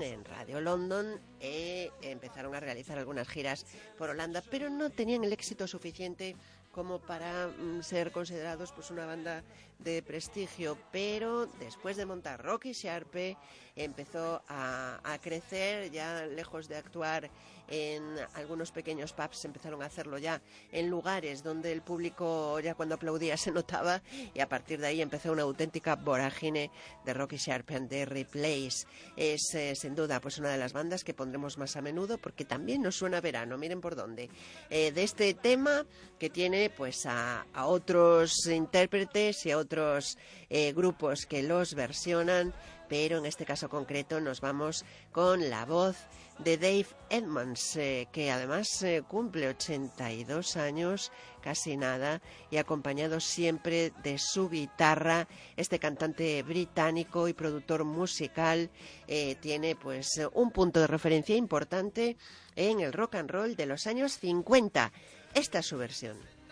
en Radio London e empezaron a realizar algunas giras por Holanda, pero no tenían el éxito suficiente como para ser considerados pues una banda de prestigio. Pero después de montar Rocky Sharpe empezó a crecer, ya lejos de actuar en algunos pequeños pubs, empezaron a hacerlo ya en lugares donde el público ya cuando aplaudía se notaba, y a partir de ahí empezó una auténtica vorágine de Rocky Sharpe and the Replays. Es sin duda pues una de las bandas que pondremos más a menudo porque también nos suena a verano, miren por dónde. De este tema que tiene pues a otros intérpretes y a otros grupos que los versionan, pero en este caso concreto nos vamos con la voz de Dave Edmunds, que además cumple 82 años, casi nada, y acompañado siempre de su guitarra. Este cantante británico y productor musical tiene pues un punto de referencia importante en el rock and roll de los años 50. Esta es su versión.